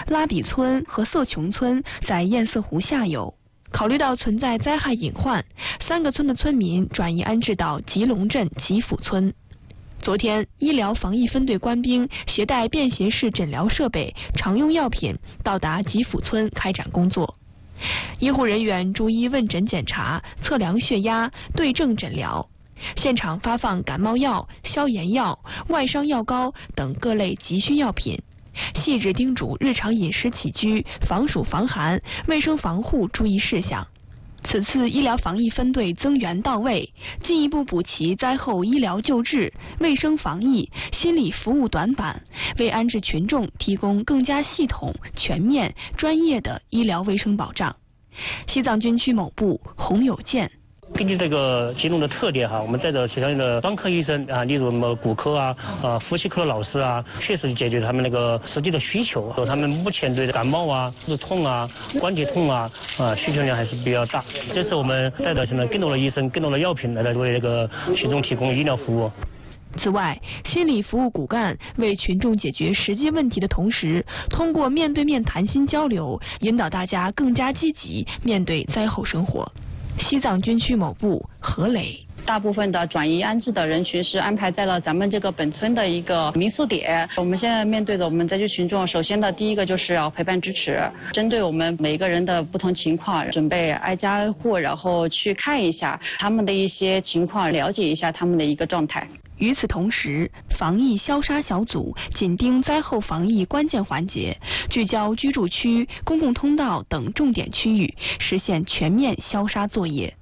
拉比村和色琼村在堰塞湖下游。考虑到存在灾害隐患，3个村的村民转移安置到吉隆镇吉府村。昨天，医疗防疫分队官兵携带便携式诊疗设备、常用药品到达吉府村开展工作。医护人员逐一问诊检查、测量血压、对症诊疗。现场发放感冒药、消炎药、外伤药膏等各类急需药品，细致叮嘱日常饮食起居、防暑防寒、卫生防护注意事项。此次医疗防疫分队增援到位，进一步补齐灾后医疗救治、卫生防疫、心理服务短板，为安置群众提供更加系统、全面、专业的医疗卫生保障。西藏军区某部洪有健。 根据这个吉隆的特点我们带着其他的专科医生例如什么骨科呼吸科的老师确实解决他们那个实际的需求。他们目前对感冒腹痛关节痛需求量还是比较大。这次我们带着现在更多的医生、更多的药品来为这个群众提供医疗服务。 此外，心理服务骨干为群众解决实际问题的同时，通过面对面谈心交流，引导大家更加积极面对灾后生活。西藏军区某部何磊。 大部分的转移安置的人群是安排在了咱们这个本村的一个民宿点。我们现在面对的我们灾区群众，首先的第一个就是要陪伴支持，针对我们每个人的不同情况，准备挨家挨户，然后去看一下他们的一些情况，了解一下他们的一个状态。 与此同时，防疫消杀小组紧盯灾后防疫关键环节，聚焦居住区、公共通道等重点区域，实现全面消杀作业。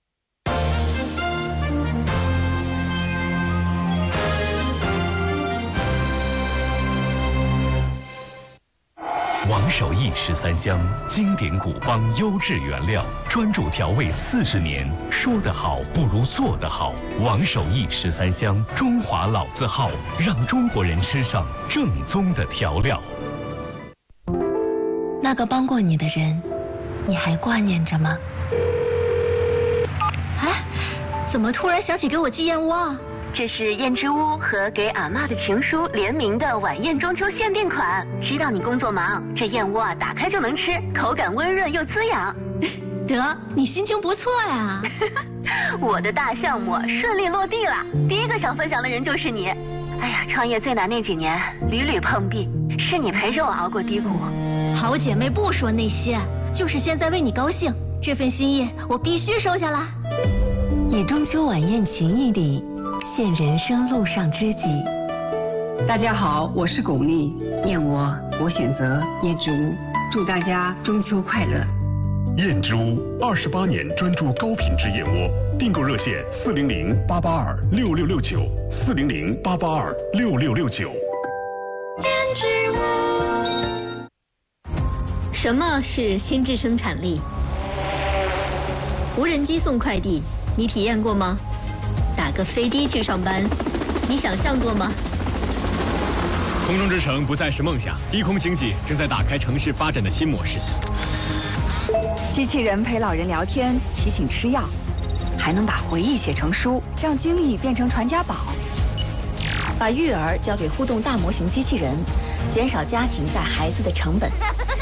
王守义13香，经典古方优质原料，专注调味40年。说得好不如做得好。王守义13香，中华老字号，让中国人吃上正宗的调料。 那个帮过你的人，你还挂念着吗？哎，怎么突然想起给我寄燕窝啊？ 这是燕之屋和给阿嬷的情书联名的晚宴中秋限定款。知道你工作忙，这燕窝打开就能吃，口感温润又滋养。 得，你心情不错呀。 我的大项目顺利落地了，第一个想分享的人就是你。哎呀，创业最难那几年，屡屡碰壁，是你陪着我熬过低谷。 好姐妹不说那些，就是现在为你高兴，这份心意我必须收下啦。 以中秋晚宴情谊礼，献人生路上知己。 大家好，我是巩俐，燕窝我选择燕之屋，祝大家中秋快乐。 燕之屋28年专注高品质燕窝，订购热线400-882-6669，400-882-6669。 燕之屋。 什么是心智生产力？无人机送快递，你体验过吗？打个飞的去上班，你想象过吗？ 空中之城不再是梦想，低空经济正在打开城市发展的新模式。 机器人陪老人聊天，提醒吃药，还能把回忆写成书，让经历变成传家宝。把育儿交给互动大模型机器人，减少家庭带孩子的成本。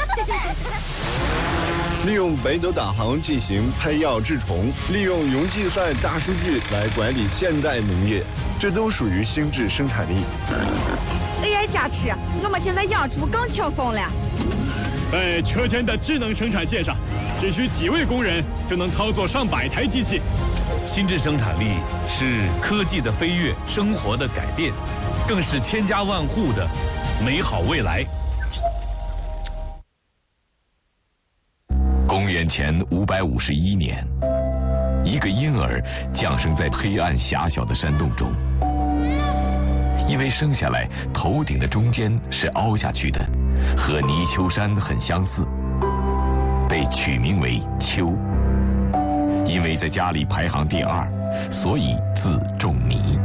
利用北斗导航进行配药治虫，利用云计算大数据来管理现代农业，这都属于心智生产力。 AI 加持，我们现在养猪更轻松了。 在车间的智能生产线上，只需几位工人就能操作上百台机器。 心智生产力是科技的飞跃，生活的改变，更是千家万户的美好未来。公元前551年，一个婴儿降生在黑暗狭小的山洞中，因为生下来头顶的中间是凹下去的，和泥鳅山很相似，被取名为丘。因为在家里排行第2，所以字仲尼。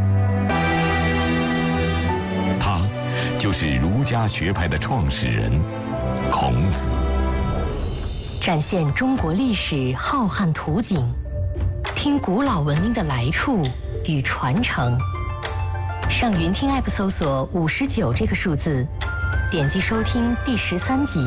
他就是儒家学派的创始人孔子。 展现中国历史浩瀚图景，听古老文明的来处与传承。上云听 App 搜索59这个数字，点击收听第13集。